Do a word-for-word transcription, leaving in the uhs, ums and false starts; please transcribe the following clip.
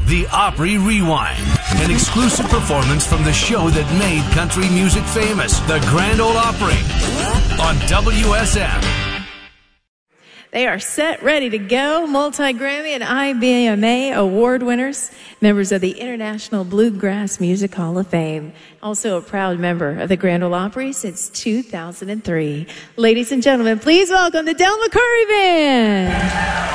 The Opry Rewind, an exclusive performance from the show that made country music famous, the Grand Ole Opry, on W S M. They are set, ready to go. Multi-Grammy and I B M A award winners, members of the International Bluegrass Music Hall of Fame. Also a proud member of the Grand Ole Opry since two thousand three. Ladies and gentlemen, please welcome the Del McCoury Band.